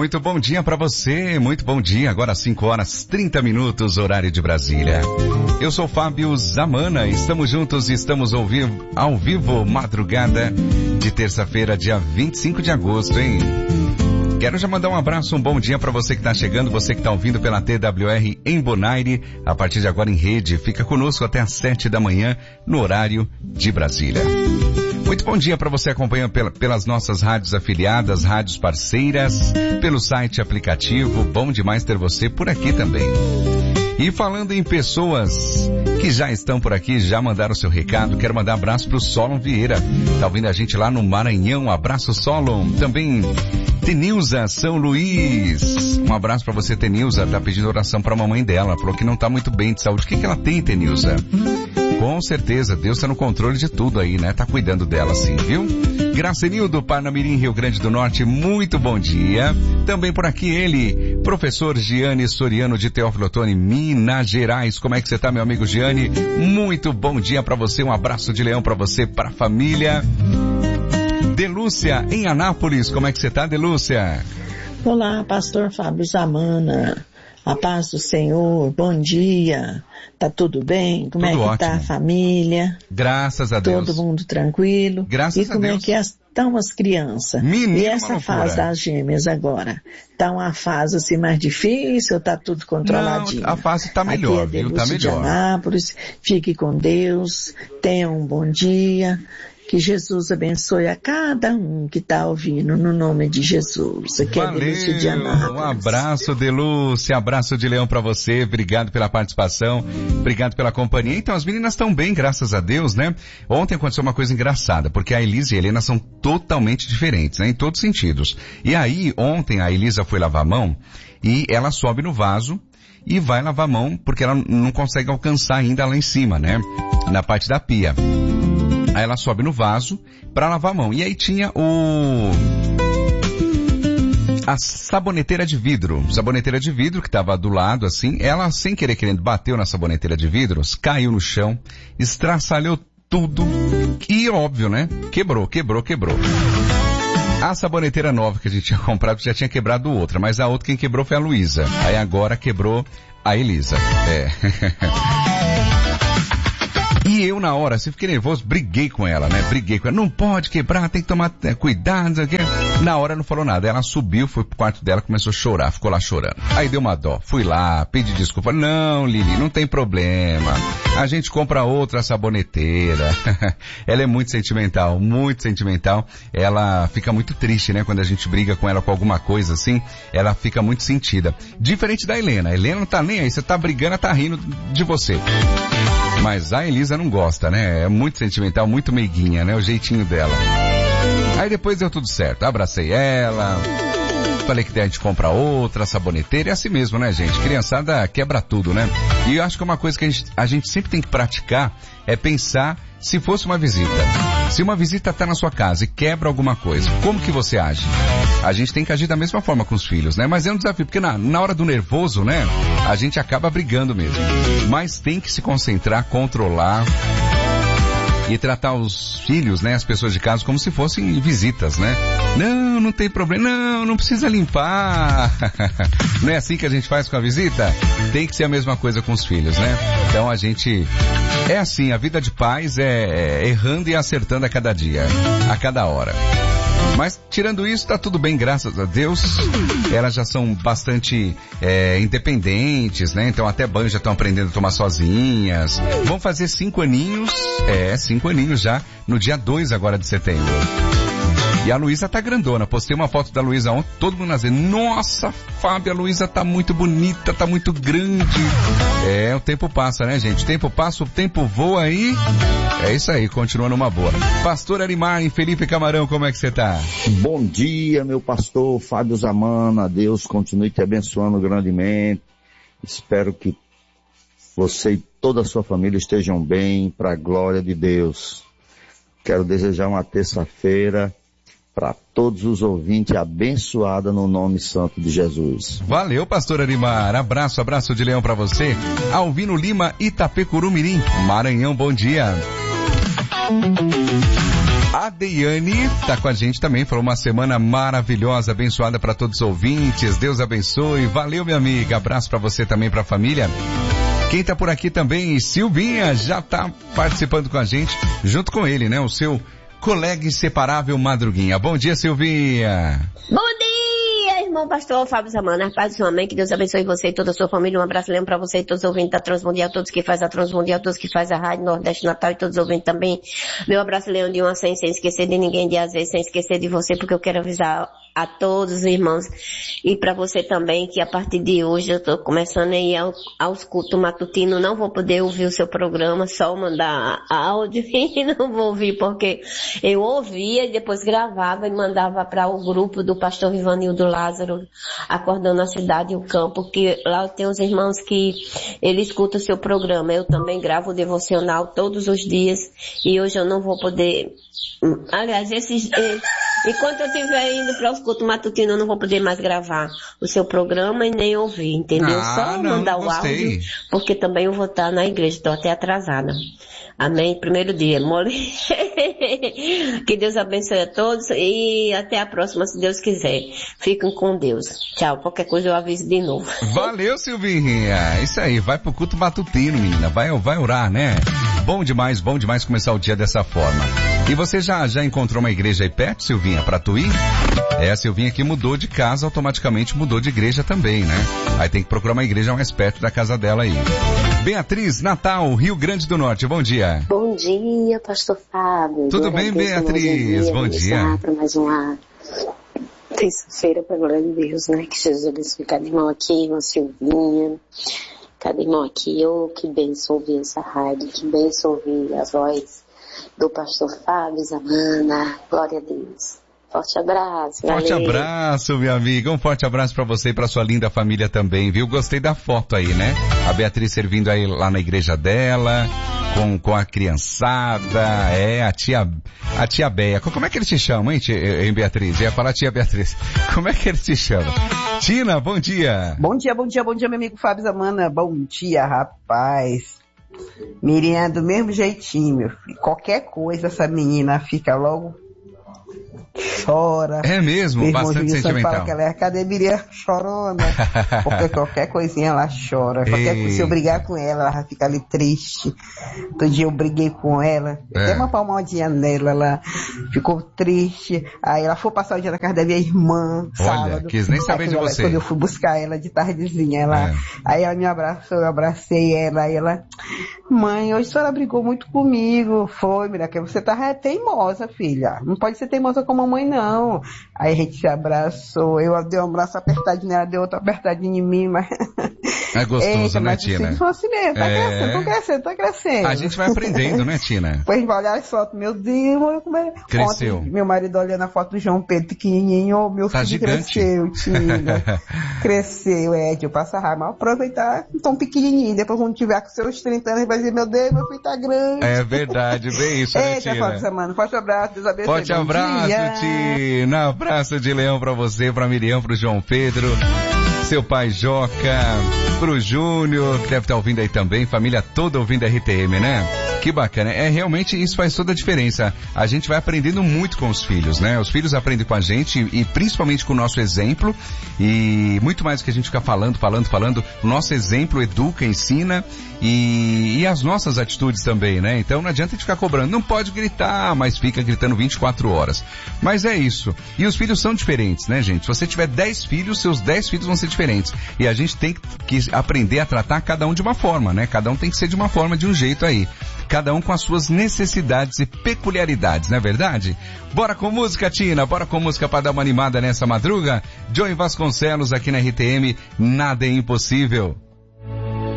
muito bom dia para você, muito bom dia, agora 5h30, horário de Brasília. Eu sou Fábio Zamana, estamos juntos e estamos ao vivo, madrugada de terça-feira, dia 25 de agosto, hein? Quero já mandar um abraço, um bom dia para você que está chegando, você que está ouvindo pela TWR em Bonaire, a partir de agora em rede. Fica conosco até às 7 da manhã, no horário de Brasília. Muito bom dia para você acompanhando pelas nossas rádios afiliadas, rádios parceiras, pelo site aplicativo. Bom demais ter você por aqui também. E falando em pessoas que já estão por aqui, já mandaram seu recado, quero mandar um abraço pro Solon Vieira. Tá ouvindo a gente lá no Maranhão, um abraço Solon. Também Tenilza São Luís. Um abraço pra você, Tenilza. Tá pedindo oração pra mamãe dela. Falou que não tá muito bem de saúde. O que ela tem, Tenilza? Com certeza, Deus tá no controle de tudo aí, né? Tá cuidando dela sim, viu? Gracenildo, Parnamirim, Rio Grande do Norte, muito bom dia. Também por aqui ele, professor Giane Soriano de Teófilo Otoni, Minas Gerais. Como é que você tá, meu amigo Giane? Muito bom dia pra você, um abraço de leão pra você, pra família. Delúcia, em Anápolis, como é que você tá, Delúcia? Olá, pastor Fábio Zamana. A paz do Senhor, bom dia. Tá tudo bem? Como tudo é que ótimo. Tá a família? Graças a Deus. Todo mundo tranquilo? Graças a Deus. E como é que estão as crianças? Menina, e essa fase das gêmeas agora? Tá uma fase assim mais difícil ou tá tudo controladinho? Não, a fase tá melhor, aqui é viu? Tá melhor. De Anápolis. Fique com Deus. Tenha um bom dia. Que Jesus abençoe a cada um que está ouvindo, no nome de Jesus. Aqui valeu, é Delúcia de Anápolis. Um abraço, Delúcia, abraço de leão para você, obrigado pela participação, obrigado pela companhia. Então, as meninas estão bem, graças a Deus, né? Ontem aconteceu uma coisa engraçada, porque a Elisa e a Helena são totalmente diferentes, né? Em todos os sentidos. E aí, ontem a Elisa foi lavar a mão e ela sobe no vaso e vai lavar a mão, porque ela não consegue alcançar ainda lá em cima, né? Na parte da pia. Aí ela sobe no vaso para lavar a mão. E aí tinha a saboneteira de vidro. Saboneteira de vidro que estava do lado assim. Ela, sem querer querendo, bateu na saboneteira de vidros, caiu no chão, estraçalhou tudo. E óbvio, né? Quebrou. A saboneteira nova que a gente tinha comprado já tinha quebrado outra, mas a outra quem quebrou foi a Luísa. Aí agora quebrou a Elisa. E eu, na hora, assim, fiquei nervoso, briguei com ela. Não pode quebrar, tem que tomar cuidado, não sei o quê. Na hora não falou nada. Ela subiu, foi pro quarto dela, começou a chorar, ficou lá chorando. Aí deu uma dó. Fui lá, pedi desculpa. Não, Lili, não tem problema. A gente compra outra saboneteira. Ela é muito sentimental, muito sentimental. Ela fica muito triste, né? Quando a gente briga com ela com alguma coisa assim, ela fica muito sentida. Diferente da Helena. A Helena não tá nem aí, você tá brigando, ela tá rindo de você. Mas a Elisa não gosta, né? É muito sentimental, muito meiguinha, né? O jeitinho dela. Aí depois deu tudo certo. Abracei ela, falei que a gente compra outra saboneteira. É assim mesmo, né, gente? Criançada quebra tudo, né? E eu acho que uma coisa que a gente sempre tem que praticar é pensar se fosse uma visita. Se uma visita tá na sua casa e quebra alguma coisa, como que você age? A gente tem que agir da mesma forma com os filhos, né? Mas é um desafio, porque na hora do nervoso, né? A gente acaba brigando mesmo. Mas tem que se concentrar, controlar e tratar os filhos, né? As pessoas de casa como se fossem visitas, né? Não tem problema, não precisa limpar. Não é assim que a gente faz com a visita? Tem que ser a mesma coisa com os filhos, né? Então a gente... É assim, a vida de pais é errando e acertando a cada dia, a cada hora. Mas, tirando isso, tá tudo bem, graças a Deus. Elas já são bastante independentes, né? Então até banho já estão aprendendo a tomar sozinhas. Vão fazer 5 aninhos, 5 aninhos já, no dia 2 agora de setembro. E a Luísa tá grandona. Postei uma foto da Luísa ontem, todo mundo dizendo, nossa, Fábio, a Luísa tá muito bonita, tá muito grande. O tempo passa, né, gente? O tempo passa, o tempo voa aí. É isso aí, continua numa boa. Pastor Arimar, em Felipe Camarão, como é que você tá? Bom dia, meu pastor Fábio Zamana. Deus continue te abençoando grandemente. Espero que você e toda a sua família estejam bem, para a glória de Deus. Quero desejar uma terça-feira para todos os ouvintes abençoada no nome santo de Jesus. Valeu, pastor Arimar. Abraço de leão para você. Alvino Lima, Itapecuru Mirim, Maranhão, bom dia. A A Deiane tá com a gente também, falou uma semana maravilhosa, abençoada para todos os ouvintes, Deus abençoe, valeu minha amiga, abraço para você também, para a família. Quem tá por aqui também, Silvinha, já tá participando com a gente, junto com ele, né, o seu colega inseparável Madruguinha. Bom dia, Silvinha. Bom dia, irmão pastor Fábio Zamana. Paz do Senhor, amém. Que Deus abençoe você e toda a sua família. Um abraço para você e todos os ouvintes da Transmundial, todos que fazem a Transmundial, todos que fazem a Rádio Nordeste Natal e todos os ouvintes também. Meu abraço, Leão de uma sem esquecer de ninguém, de Azeite, sem esquecer de você, porque eu quero avisar a todos os irmãos e para você também que a partir de hoje eu estou começando a ir aos cultos matutinos, não vou poder ouvir o seu programa, só mandar áudio e não vou ouvir porque eu ouvia e depois gravava e mandava para o grupo do pastor Ivanildo Lázaro, Acordando a Cidade e o Campo, que lá tem os irmãos que ele escuta o seu programa. Eu também gravo o devocional todos os dias e hoje eu não vou poder, aliás, enquanto eu estiver indo para os cultos matutinos, eu não vou poder mais gravar o seu programa e nem ouvir, entendeu? Só mandar o áudio, porque também eu vou estar na igreja, estou até atrasada. Amém? Primeiro dia, mole. Que Deus abençoe a todos e até a próxima, se Deus quiser. Fiquem com Deus. Tchau. Qualquer coisa eu aviso de novo. Valeu, Silvinha. Isso aí, vai pro culto matutino, menina. Vai orar, né? Bom demais começar o dia dessa forma. E você já encontrou uma igreja aí perto, Silvinha, pra tu ir? A Silvinha que mudou de casa, automaticamente mudou de igreja também, né? Aí tem que procurar uma igreja mais perto da casa dela aí. Beatriz, Natal, Rio Grande do Norte, bom dia. Bom dia, pastor Fábio. Tudo bem, Beatriz? Bom dia. Para mais uma terça-feira, para a glória de Deus, né? Que Jesus abençoe cada irmão aqui, uma Silvinha, cada irmão aqui. Que benção ouvir essa rádio, que benção ouvir a voz do pastor Fábio Zamana. Glória a Deus. Forte abraço. Forte abraço, minha amiga. Um forte abraço pra você e pra sua linda família também, viu? Gostei da foto aí, né? A Beatriz servindo aí lá na igreja dela, com a criançada, a tia Beia. Como é que eles te chamam, hein, Beatriz? Eu ia falar tia Beatriz. Como é que eles te chamam? Tina, bom dia. Bom dia, meu amigo Fábio Zamana. Bom dia, rapaz. Miriam, do mesmo jeitinho, meu filho. Qualquer coisa, essa menina fica logo... chora. É mesmo? Bastante sentimental. Fala que ela é academia chorona. Porque qualquer coisinha ela chora. Se eu brigar com ela, ela vai ficar ali triste. Outro dia eu briguei com ela. Dei uma palmadinha nela, ela ficou triste. Aí ela foi passar o dia na casa da minha irmã, sábado. Olha, quis nem saber de você. Quando eu fui buscar ela de tardezinha, aí ela me abraçou, eu abracei ela, aí ela, mãe, hoje a senhora brigou muito comigo. Foi, Mira, que você tava teimosa, filha. Não pode ser teimosa com a mamãe, não. Aí a gente se abraçou, eu dei um abraço apertadinho nela, deu outro apertadinho em mim, mas... É gostoso, né, Tina? São assim mesmo, tá crescendo. A gente vai aprendendo, né, Tina? Depois vai olhar as fotos, meu Deus, como é... Cresceu. Ontem, meu marido olhando a foto do João Pedro pequenininho, meu filho gigante. Cresceu, Tina. Cresceu, eu passo a raiva, mas aproveitar tão pequenininho, depois quando tiver com seus 30 anos, vai dizer, meu Deus, meu filho tá grande. É verdade, bem isso, né, Tina? Fábio Zamana, forte abraço, Deus abençoe. Forte abraço, Tina. Abraço de leão pra você, pra Miriam, pro João Pedro, seu pai Joca, pro Júnior, que deve estar ouvindo aí também, família toda ouvindo a RTM, né? Que bacana. Realmente isso faz toda a diferença. A gente vai aprendendo muito com os filhos, né? Os filhos aprendem com a gente e principalmente com o nosso exemplo e muito mais do que a gente fica falando. O nosso exemplo educa, ensina e as nossas atitudes também, né? Então não adianta a gente ficar cobrando. Não pode gritar, mas fica gritando 24 horas. Mas é isso. E os filhos são diferentes, né, gente? Se você tiver 10 filhos, seus 10 filhos vão ser diferentes. E a gente tem que aprender a tratar cada um de uma forma, né? Cada um tem que ser de uma forma, de um jeito aí. Cada um com as suas necessidades e peculiaridades, não é verdade? Bora com música, Tina, bora com música para dar uma animada nessa madruga? Joey Vasconcelos aqui na RTM, nada é impossível.